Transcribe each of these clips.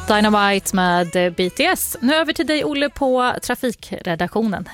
Dynamite med BTS. Nu över till dig, Olle, på trafikredaktionen.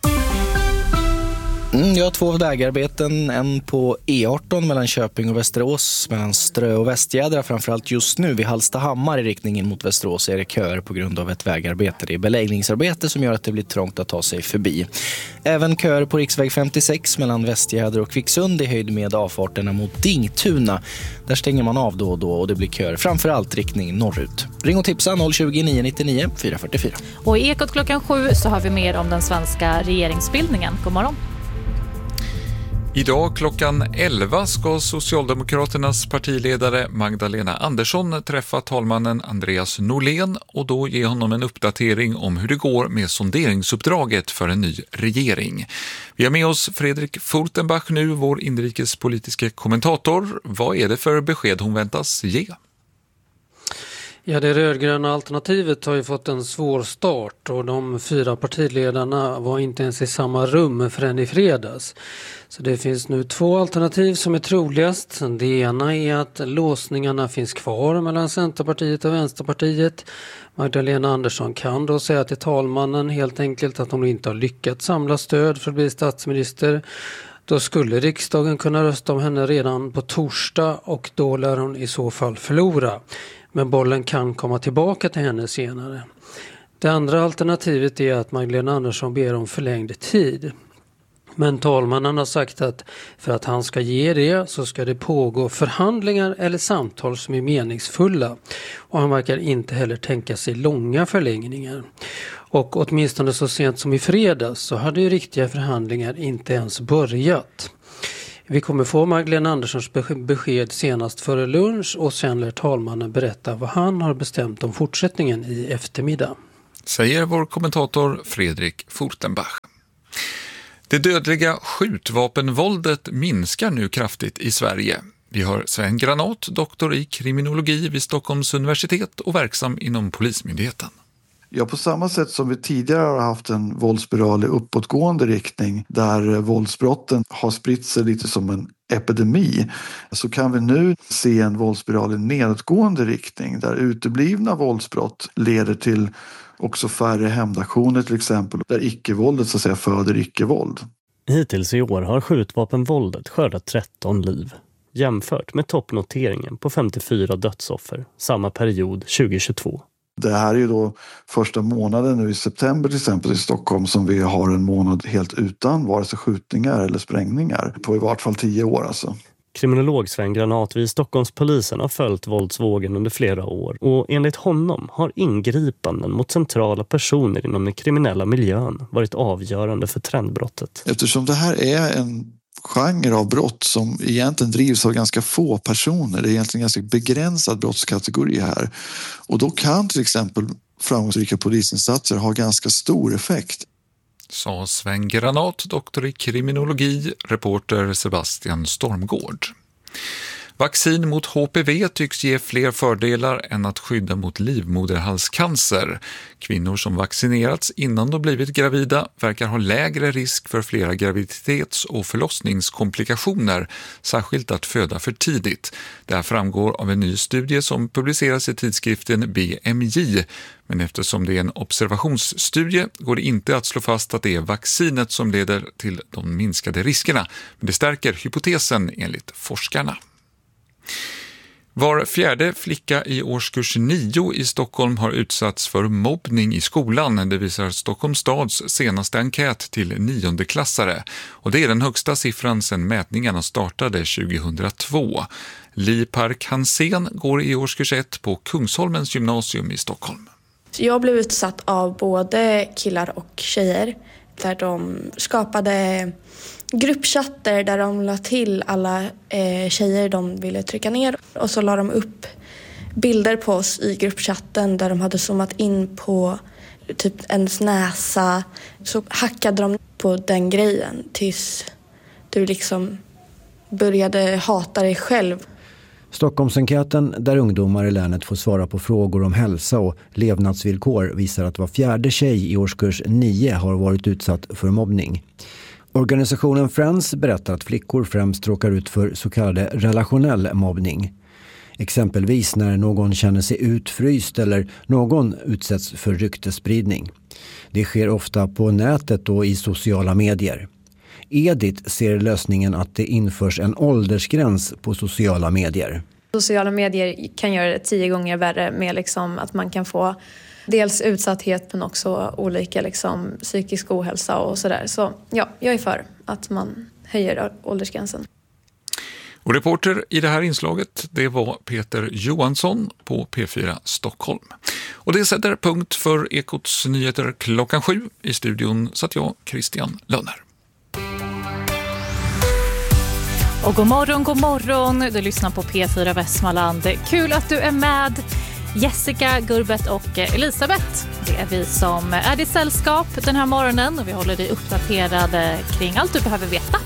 Jag har 2 vägarbeten, en på E18 mellan Köping och Västerås, mellan Strö och Västjädra. Framförallt just nu vid Hallstahammar i riktningen mot Västerås är det köer på grund av ett vägarbete. Det är beläggningsarbete som gör att det blir trångt att ta sig förbi. Även köer på riksväg 56 mellan Västjädra och Kvicksund i höjd med avfarterna mot Dingtuna. Där stänger man av då och då och det blir köer, framförallt riktning norrut. Ring och tipsa 020 999 444. Och i Ekot klockan 7 så har vi mer om den svenska regeringsbildningen. God morgon. Idag klockan 11 ska Socialdemokraternas partiledare Magdalena Andersson träffa talmannen Andreas Norlén och då ge honom en uppdatering om hur det går med sonderingsuppdraget för en ny regering. Vi har med oss Fredrik Furtenbach nu, vår inrikespolitiska kommentator. Vad är det för besked hon väntas ge? Ja, det rödgröna alternativet har ju fått en svår start och de 4 partiledarna var inte ens i samma rum förrän i fredags. Så det finns nu 2 alternativ som är troligast. Det ena är att låsningarna finns kvar mellan Centerpartiet och Vänsterpartiet. Magdalena Andersson kan då säga till talmannen helt enkelt att hon inte har lyckats samla stöd för att bli statsminister. Då skulle riksdagen kunna rösta om henne redan på torsdag och då lär hon i så fall förlora. Men bollen kan komma tillbaka till henne senare. Det andra alternativet är att Magdalena Andersson ber om förlängd tid. Men talmannen har sagt att för att han ska ge det så ska det pågå förhandlingar eller samtal som är meningsfulla. Och han verkar inte heller tänka sig långa förlängningar. Och åtminstone så sent som i fredags så hade ju riktiga förhandlingar inte ens börjat. Vi kommer få Magdalena Anderssons besked senast före lunch och sen lär talmannen berätta vad han har bestämt om fortsättningen i eftermiddag. Säger vår kommentator Fredrik Furtenbach. Det dödliga skjutvapenvåldet minskar nu kraftigt i Sverige. Vi har Sven Granat, doktor i kriminologi vid Stockholms universitet och verksam inom Polismyndigheten. Ja, på samma sätt som vi tidigare har haft en våldsspiral i uppåtgående riktning där våldsbrotten har spritt sig lite som en epidemi, så kan vi nu se en våldsspiral i nedåtgående riktning där uteblivna våldsbrott leder till också färre hämndaktioner till exempel, där icke-våldet så att säga föder icke-våld. Hittills i år har skjutvapenvåldet skördat 13 liv, jämfört med toppnoteringen på 54 dödsoffer samma period 2022. Det här är ju då första månaden nu i september till exempel i Stockholm som vi har en månad helt utan vare sig skjutningar eller sprängningar på i vart fall 10 år alltså. Kriminolog Sven Granat vid Stockholmspolisen har följt våldsvågen under flera år och enligt honom har ingripanden mot centrala personer inom den kriminella miljön varit avgörande för trendbrottet. Eftersom det här är en genre av brott som egentligen drivs av ganska få personer. Det är egentligen en ganska begränsad brottskategori här. Och då kan till exempel framgångsrika polisinsatser ha ganska stor effekt. Sa Sven Granat, doktor i kriminologi, reporter Sebastian Stormgård. Vaccin mot HPV tycks ge fler fördelar än att skydda mot livmoderhalscancer. Kvinnor som vaccinerats innan de blivit gravida verkar ha lägre risk för flera graviditets- och förlossningskomplikationer, särskilt att föda för tidigt. Det här framgår av en ny studie som publiceras i tidskriften BMJ. Men eftersom det är en observationsstudie går det inte att slå fast att det är vaccinet som leder till de minskade riskerna. Men det stärker hypotesen enligt forskarna. Var 4:e flicka i årskurs 9 i Stockholm har utsatts för mobbning i skolan. Det visar Stockholms stads senaste enkät till 9:e-klassare. Och det är den högsta siffran sedan mätningarna startade 2002. Li Park Hansén går i årskurs 1 på Kungsholmens gymnasium i Stockholm. Jag blev utsatt av både killar och tjejer där de skapade gruppchatter där de la till alla tjejer de ville trycka ner. Och så la de upp bilder på oss i gruppchatten där de hade zoomat in på typ ens näsa. Så hackade de på den grejen tills du liksom började hata dig själv. Stockholmsenkäten, där ungdomar i länet får svara på frågor om hälsa och levnadsvillkor, visar att var 4:e tjej i årskurs 9 har varit utsatt för mobbning. Organisationen Friends berättar att flickor främst råkar ut för så kallade relationell mobbning. Exempelvis när någon känner sig utfryst eller någon utsätts för ryktesspridning. Det sker ofta på nätet och i sociala medier. Edith ser lösningen att det införs en åldersgräns på sociala medier. Sociala medier kan göra det 10 gånger värre med liksom att man kan få dels utsatthet men också olika liksom psykisk ohälsa och sådär. Så ja, jag är för att man höjer åldersgränsen. Och reporter i det här inslaget, det var Peter Johansson på P4 Stockholm. Och det sätter punkt för Ekots nyheter 7:00. I studion satt jag, Christian Lönner. Och god morgon, du lyssnar på P4 Västmanland. Kul att du är med. Jessica, Gurbet och Elisabeth. Det är vi som är ditt sällskap den här morgonen och vi håller dig uppdaterad kring allt du behöver veta.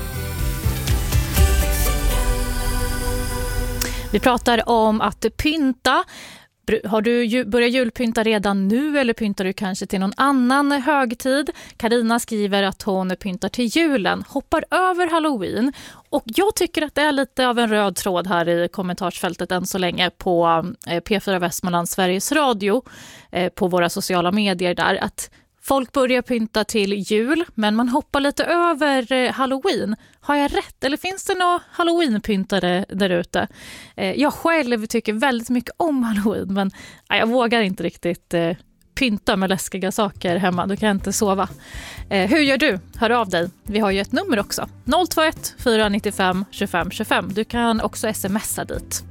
Vi pratar om att pynta. Har du börjat julpynta redan nu eller pyntar du kanske till någon annan högtid? Carina skriver att hon pyntar till julen, hoppar över Halloween. Och jag tycker att det är lite av en röd tråd här i kommentarsfältet än så länge på P4 Västmanland Sveriges Radio, på våra sociala medier där, att folk börjar pynta till jul men man hoppar lite över Halloween. Har jag rätt? Eller finns det några Halloween-pyntare där ute? Jag själv tycker väldigt mycket om Halloween men jag vågar inte riktigt pynta med läskiga saker hemma. Då kan jag inte sova. Hur gör du? Hör av dig. Vi har ju ett nummer också. 021 495 25 25. Du kan också smsa dit.